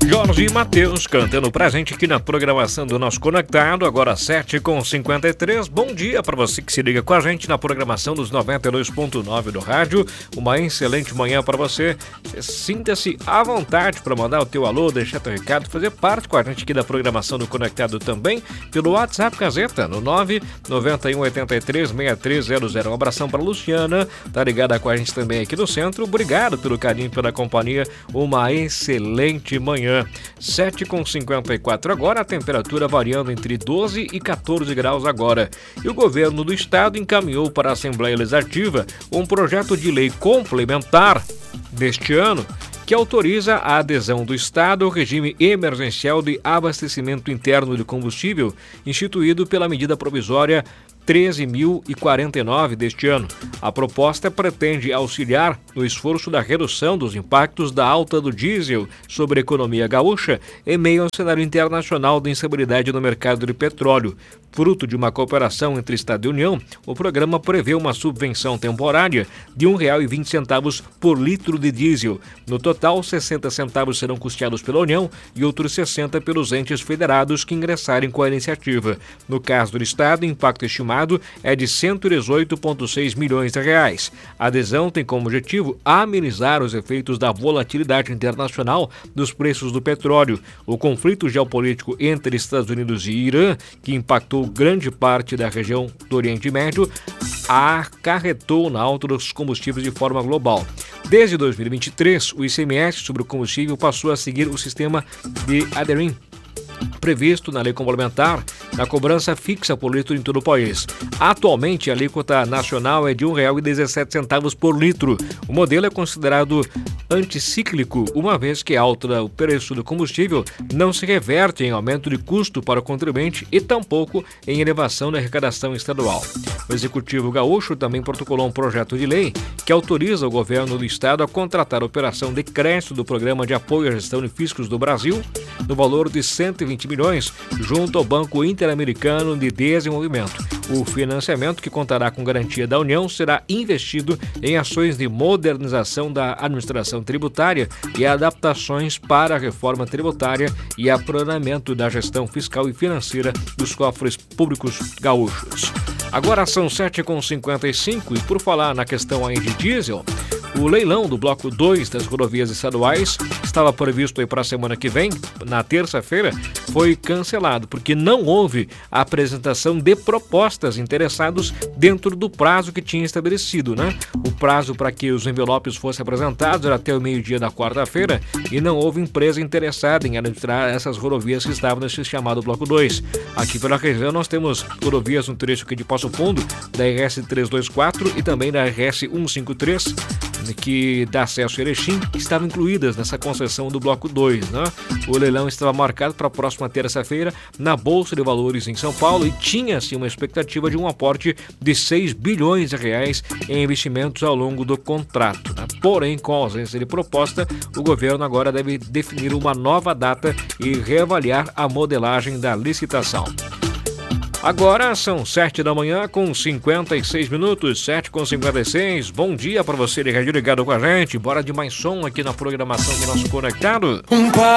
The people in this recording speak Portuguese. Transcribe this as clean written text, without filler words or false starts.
Jorge e Matheus cantando pra gente aqui na programação do nosso Conectado, agora 7h53. Bom dia para você que se liga com a gente na programação dos 92.9 do rádio. Uma excelente manhã para você. Sinta-se à vontade para mandar o teu alô, deixar teu recado, fazer parte com a gente aqui da programação do Conectado também pelo WhatsApp Gazeta no 991836300. Um abração para Luciana, tá ligada com a gente também aqui no centro. Obrigado pelo carinho, pela companhia. Uma excelente manhã. 7h54 agora, a temperatura variando entre 12 e 14 graus agora. E o governo do estado encaminhou para a Assembleia Legislativa um projeto de lei complementar deste ano que autoriza a adesão do estado ao regime emergencial de abastecimento interno de combustível instituído pela medida provisória 13.049 deste ano. A proposta pretende auxiliar no esforço da redução dos impactos da alta do diesel sobre a economia gaúcha em meio ao cenário internacional de instabilidade no mercado de petróleo. Fruto de uma cooperação entre Estado e União, o programa prevê uma subvenção temporária de R$ 1,20 por litro de diesel. No total, 60 centavos serão custeados pela União e outros 60 pelos entes federados que ingressarem com a iniciativa. No caso do Estado, o impacto estimado é de R$ 118,6 milhões. A adesão tem como objetivo amenizar os efeitos da volatilidade internacional dos preços do petróleo. O conflito geopolítico entre Estados Unidos e Irã, que impactou grande parte da região do Oriente Médio, acarretou na alta dos combustíveis de forma global. Desde 2023, o ICMS sobre o combustível passou a seguir o sistema de ADRIN, previsto na lei complementar, na cobrança fixa por litro em todo o país. Atualmente, a alíquota nacional é de R$ 1,17 por litro. O modelo é considerado anticíclico, uma vez que a alta do preço do combustível não se reverte em aumento de custo para o contribuinte e tampouco em elevação da arrecadação estadual. O Executivo Gaúcho também protocolou um projeto de lei que autoriza o governo do estado a contratar a operação de crédito do Programa de Apoio à Gestão de Fiscos do Brasil, no valor de 120 milhões, junto ao Banco Interamericano de Desenvolvimento. O financiamento, que contará com garantia da União, será investido em ações de modernização da administração tributária e adaptações para a reforma tributária e apronamento da gestão fiscal e financeira dos cofres públicos gaúchos. Agora são 7h55 e por falar na questão aí de diesel, o leilão do bloco 2 das rodovias estaduais estava previsto aí para a semana que vem, na terça-feira, foi cancelado, porque não houve a apresentação de propostas interessados dentro do prazo que tinha estabelecido, né? O prazo para que os envelopes fossem apresentados era até o meio-dia da quarta-feira e não houve empresa interessada em administrar essas rodovias que estavam nesse chamado bloco 2. Aqui pela região nós temos rodovias no trecho aqui de Passo Fundo, da RS 324 e também da RS 153, que dá acesso a Erechim, que estavam incluídas nessa concessão do bloco 2, né? O leilão estava marcado para a próxima terça-feira na Bolsa de Valores em São Paulo e tinha-se uma expectativa de um aporte de R$ 6 bilhões em investimentos ao longo do contrato, né? Porém, com a ausência de proposta, o governo agora deve definir uma nova data e reavaliar a modelagem da licitação. Agora são 7h com 56 minutos, 7h56. Bom dia para você ligado com a gente. Bora de mais som aqui na programação do nosso Conectado.